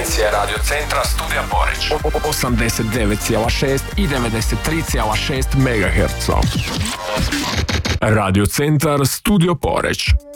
frekvencije Radio Centra Studija Poreča. 89,6 i 93,6 MHz. Radio Centar Studio Poreć.